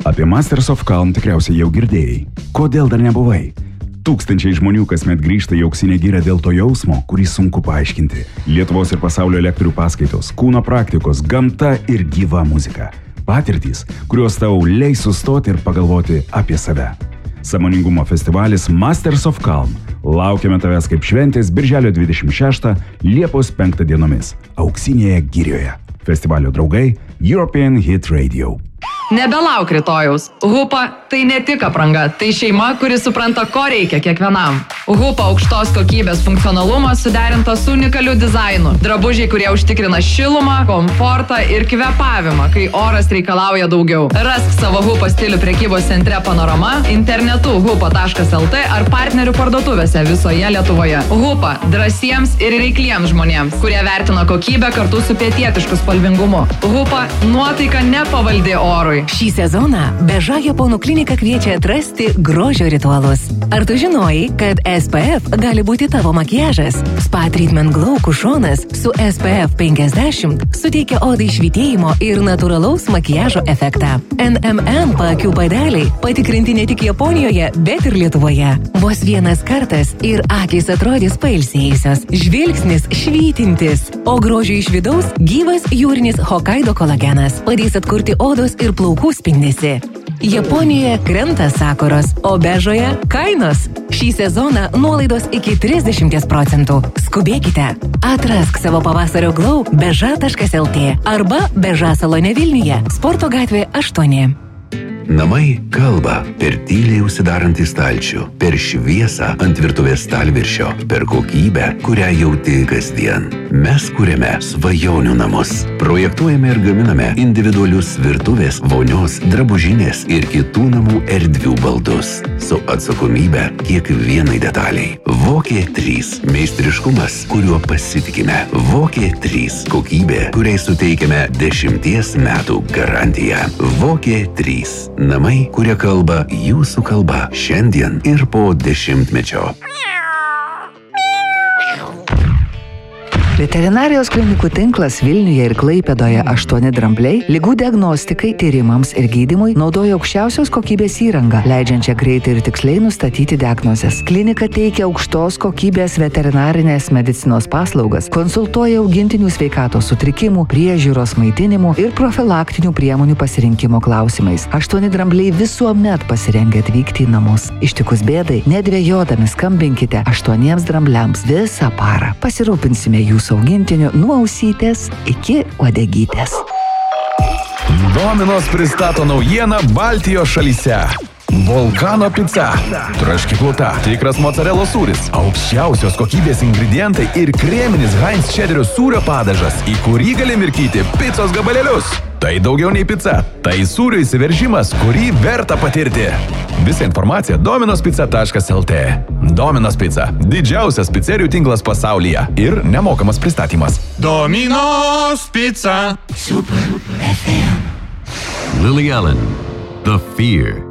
Apie Masters of Calm tikriausiai jau girdėjai. Kodėl dar nebuvai? Tūkstančiai žmonių kasmet grįžta į Auksinę girią dėl to jausmo, kurį sunku paaiškinti. Lietuvos ir pasaulio lektorių paskaitos, kūno praktikos, gamta ir gyva muzika. Patirtys, kurios tau leis sustoti ir pagalvoti apie save. Sąmoningumo festivalis Masters of Calm. Laukiame tavęs kaip šventės birželio 26, Liepos 5 dienomis. Auksinėje girioje. Festivalio draugai European Hit Radio. Nebelauk rytojaus. Hupa tai ne tik apranga, tai šeima, kuri supranta, ko reikia kiekvienam. Hupa aukštos kokybės funkcionalumas suderintas su unikaliu dizainu. Drabužiai, kurie užtikrina šilumą, komfortą ir kvėpavimą, kai oras reikalauja daugiau. Rask savo Hupa stilių prekybos centre Panorama, internetu hupa.lt ar partnerių parduotuvėse visoje Lietuvoje. Hupa drąsiems ir reikliems žmonėms, kurie vertina kokybę kartu su pietietišku spalvingumu. Hupa nuotaika nepavaldi orui. Šį sezoną Beža Japonų klinika kviečia atrasti grožio ritualus. Ar tu žinojai, kad SPF gali būti tavo makiažas? Spa Treatment Glow kušonas su SPF 50 suteikia odai švytėjimo ir natūralaus makiažo efektą. NMN paakių padeliai patikrinti ne tik Japonijoje, bet ir Lietuvoje. Vos vienas kartas ir akys atrodys pailsėjusios, žvilgsnis švytintis, o grožio iš vidaus gyvas jūrinis Hokkaido kolagenas padės atkurti odos ir plaukų spindesį. Japonijoje krenta sakuros, o Bežoje kainos. Šį sezoną nuolaidos iki 30%. Skubėkite. Atrask savo pavasario glow beža.lt arba Beža salone Vilniuje, Sporto gatvė 8. Namai kalba per tyliai užsidarantį stalčių, per šviesą ant virtuvės stalviršio, per kokybę, kurią jauti kasdien. Mes kuriame svajonių namus. Projektuojame ir gaminame individualius virtuvės, vonios, drabužinės ir kitų namų erdvių baldus. Su atsakomybė kiekvienai detaliai. Vokė 3. Meistriškumas, kuriuo pasitikime. Vokė 3. Kokybė, kuriai suteikiame 10 metų garantiją. Vokė 3. Namai, kurie kalba jūsų kalba šiandien ir po 10-mečio. Veterinarijos klinikų tinklas Vilniuje ir Klaipėdoje 8 drambliai ligų diagnostikai, tyrimams ir gydymui naudoja aukščiausios kokybės įrangą, leidžiančią greitai ir tiksliai nustatyti diagnozes. Klinika teikia aukštos kokybės veterinarinės medicinos paslaugas, konsultuoja augintinių sveikatos sutrikimų, priežiūros, maitinimų ir profilaktinių priemonių pasirinkimo klausimais. 8 drambliai visuomet pasirengę atvykti į namus. Ištikus bėdai, nedvejodami skambinkite 8 drambliams visą parą. Pasirūpinsime jūsų augintinių nuo ausytės iki uodegytės. Domino's pristato naujieną Baltijos šalyse. Volcano pica. Traški pluta, tikras mocarelos sūris, aukščiausios kokybės ingredientai ir kreminis Heinz čederio sūrio padažas, į kurį gali mirkyti picos gabalėlius. Tai daugiau nei pica, tai sūrio įsiveržimas, kurį verta patirti. Visa informacija dominospica.lt. Domino's Pizza – didžiausias picerijų tinklas pasaulyje ir nemokamas pristatymas. Domino's Pizza. Super FM. Lily Allen, The Fear.